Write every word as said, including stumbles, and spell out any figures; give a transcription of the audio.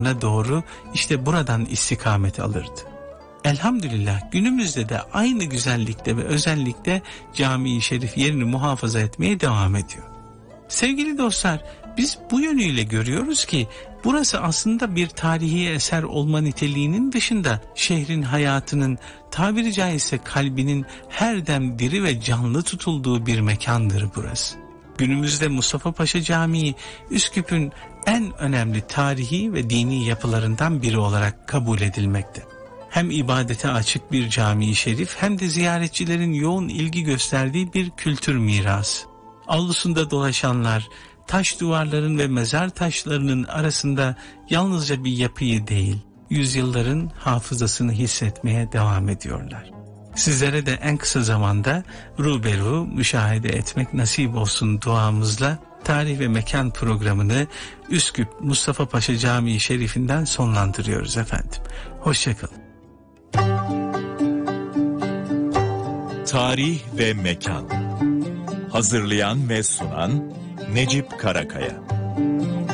doğru işte buradan istikamet alırdı. Elhamdülillah günümüzde de aynı güzellikte ve özellikle Cami-i Şerif yerini muhafaza etmeye devam ediyor. Sevgili dostlar, biz bu yönüyle görüyoruz ki burası aslında bir tarihi eser olma niteliğinin dışında şehrin hayatının, tabiri caizse kalbinin her dem diri ve canlı tutulduğu bir mekandır burası. Günümüzde Mustafa Paşa Camii, Üsküp'ün en önemli tarihi ve dini yapılarından biri olarak kabul edilmekte. Hem ibadete açık bir cami-i şerif hem de ziyaretçilerin yoğun ilgi gösterdiği bir kültür mirası. Avlusunda dolaşanlar, taş duvarların ve mezar taşlarının arasında yalnızca bir yapıyı değil, yüzyılların hafızasını hissetmeye devam ediyorlar. Sizlere de en kısa zamanda ruberu müşahede etmek nasip olsun duamızla tarih ve mekan programını Üsküp Mustafa Paşa Camii Şerifi'nden sonlandırıyoruz efendim. Hoşçakalın. Tarih ve mekan. Hazırlayan ve sunan Necip Karakaya.